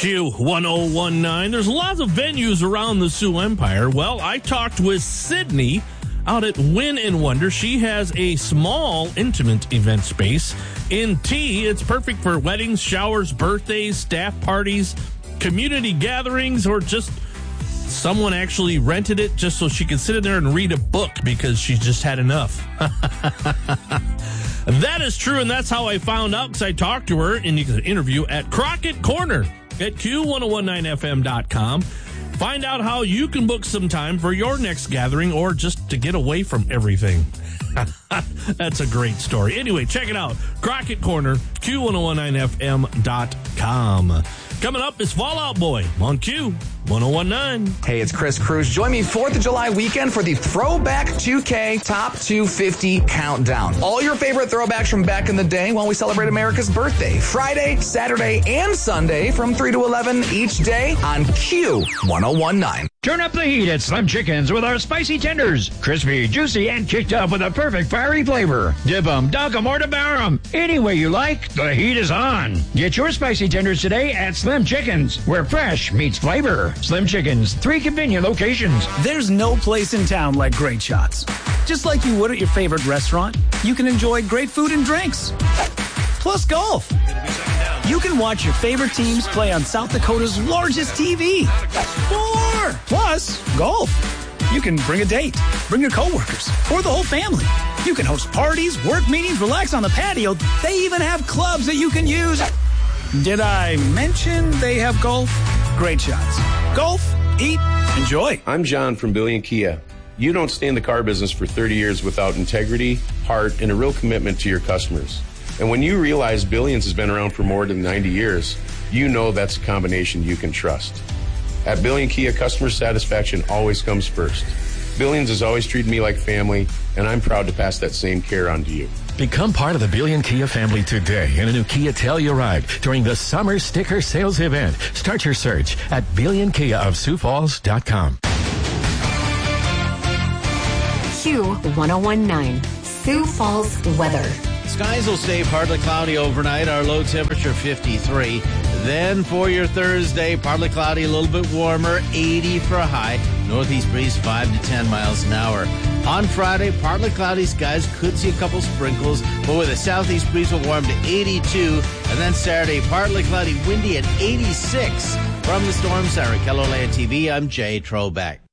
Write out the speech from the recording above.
Q1019. There's lots of venues around the Sioux Empire. Well, I talked with Sydney out at Win and Wonder. She has a small, intimate event space in T. It's perfect for weddings, showers, birthdays, staff parties, community gatherings, or just someone actually rented it just so she could sit in there and read a book because she just had enough. That is true, and that's how I found out, because I talked to her in the interview at Crockett Corner at Q1019FM.com. Find out how you can book some time for your next gathering or just to get away from everything. That's a great story. Anyway, check it out. Crockett Corner, Q1019FM.com. Coming up is Fall Out Boy on Q1019. Hey, it's Chris Cruz. Join me 4th of July weekend for the Throwback 2K Top 250 Countdown. All your favorite throwbacks from back in the day while we celebrate America's birthday. Friday, Saturday, and Sunday from 3 to 11 each day on Q1019. Turn up the heat at Slim Chickens with our spicy tenders. Crispy, juicy, and kicked up with a perfect fiery flavor. Dip them, dunk them, or devour them. Any way you like, the heat is on. Get your spicy tenders today at Slim Chickens, where fresh meets flavor. Slim Chickens, 3 convenient locations. There's no place in town like Great Shots. Just like you would at your favorite restaurant, you can enjoy great food and drinks. Plus golf. You can watch your favorite teams play on South Dakota's largest TV. More! Plus, golf. You can bring a date, bring your coworkers, or the whole family. You can host parties, work meetings, relax on the patio. They even have clubs that you can use. Did I mention they have golf? Great Shots. Golf, eat, enjoy. I'm John from Billion Kia. You don't stay in the car business for 30 years without integrity, heart, and a real commitment to your customers. And when you realize Billions has been around for more than 90 years, you know that's a combination you can trust. At Billion Kia, customer satisfaction always comes first. Billions has always treated me like family, and I'm proud to pass that same care on to you. Become part of the Billion Kia family today in a new Kia Telluride during the Summer Sticker Sales Event. Start your search at BillionKiaofSiouxFalls.com. Q1019, Sioux Falls weather. Skies will stay partly cloudy overnight. Our low temperature 53. Then for your Thursday, partly cloudy, a little bit warmer, 80 for a high. Northeast breeze 5 to 10 miles an hour. On Friday, partly cloudy skies, could see a couple sprinkles, but with a southeast breeze will warm to 82. And then Saturday, partly cloudy, windy at 86. From the Storm Center, KELOLAND TV, I'm Jay Trobeck.